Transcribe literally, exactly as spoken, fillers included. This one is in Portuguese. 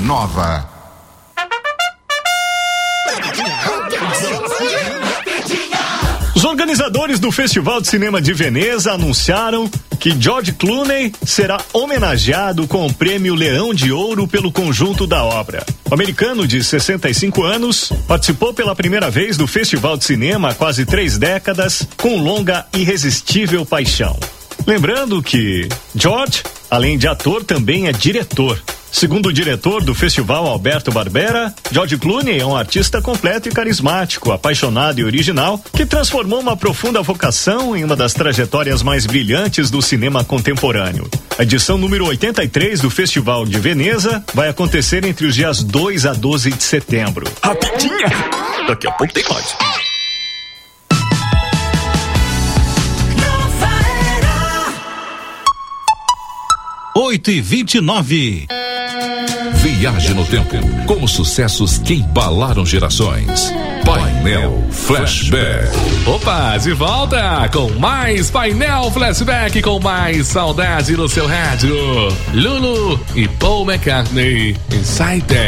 nova. Os organizadores do Festival de Cinema de Veneza anunciaram que George Clooney será homenageado com o prêmio Leão de Ouro pelo conjunto da obra. O americano de sessenta e cinco anos participou pela primeira vez do Festival de Cinema há quase três décadas com o longa Irresistível Paixão. Lembrando que George, além de ator, também é diretor. Segundo o diretor do festival, Alberto Barbera, George Clooney é um artista completo e carismático, apaixonado e original, que transformou uma profunda vocação em uma das trajetórias mais brilhantes do cinema contemporâneo. A edição número oitenta e três do Festival de Veneza vai acontecer entre os dias dois a doze de setembro. Rapidinha! Daqui a pouco tem mais. oito e vinte e nove. Viaje no tempo com os sucessos que embalaram gerações. Painel Flashback. Opa, de volta com mais Painel Flashback, com mais saudade no seu rádio. Lulu e Paul McCartney, Inside There.